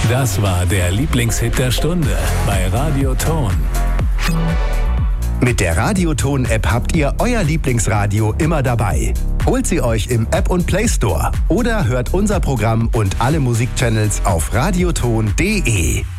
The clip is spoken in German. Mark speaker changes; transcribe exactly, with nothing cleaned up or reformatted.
Speaker 1: Das war der Lieblingshit der Stunde bei Radio Ton.
Speaker 2: Mit der Radioton-App habt ihr euer Lieblingsradio immer dabei. Holt sie euch im App und Play Store oder hört unser Programm und alle Musikchannels auf radioton punkt de.